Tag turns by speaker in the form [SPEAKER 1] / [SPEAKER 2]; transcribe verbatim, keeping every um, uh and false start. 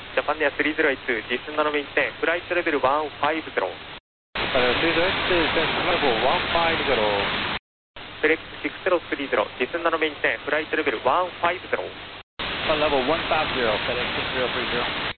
[SPEAKER 1] ジャパンエアスリーゼロエイツ、実寸ななめいち、フライトレベルいちごゼロ。
[SPEAKER 2] Uh, three zero eight is at level one five zero.
[SPEAKER 1] フレックスろくゼロスリーゼロ、実寸ななめいち、フライトレベルいちごゼロ。
[SPEAKER 2] Uh, level one five zero, FedEx six zero three zero.